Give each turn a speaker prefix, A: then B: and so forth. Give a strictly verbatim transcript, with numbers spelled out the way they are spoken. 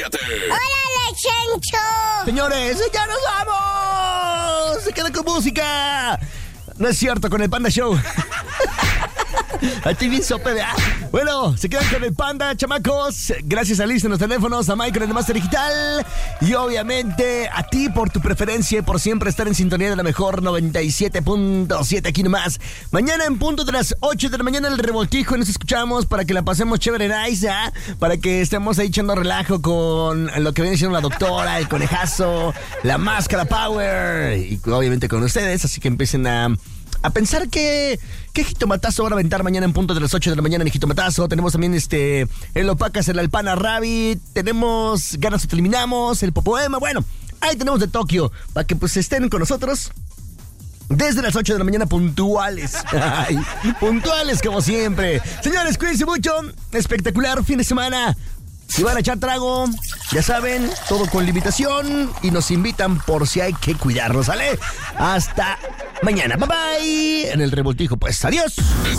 A: ¡Órale, Chencho!
B: Señores, ya nos vamos. Se queda con música. No es cierto, con el Panda Show. A ti bien sope, ¿verdad? Bueno, se quedan con el Panda, chamacos. Gracias a Liz en los teléfonos, a Mike en el Master Digital. Y obviamente a ti por tu preferencia y por siempre estar en sintonía de la mejor noventa y siete punto siete aquí nomás. Mañana en punto de las ocho de la mañana el revoltijo y nos escuchamos para que la pasemos chévere nice, ¿eh? Para que estemos ahí echando relajo con lo que viene siendo la doctora, el conejazo, la máscara power y obviamente con ustedes. Así que empiecen a... A pensar que qué jitomatazo van a aventar mañana en punto de las ocho de la mañana en el jitomatazo. Tenemos también este el Opacas, el Alpana Rabbit. Tenemos Ganas te eliminamos, el Popoema. Bueno, ahí tenemos de Tokio para que pues estén con nosotros desde las ocho de la mañana puntuales. Ay, puntuales como siempre. Señores, cuídense mucho. Espectacular fin de semana. Si van a echar trago, ya saben, todo con limitación y nos invitan por si hay que cuidarnos, ¿sale? Hasta mañana, bye bye. En el revoltijo, pues, adiós.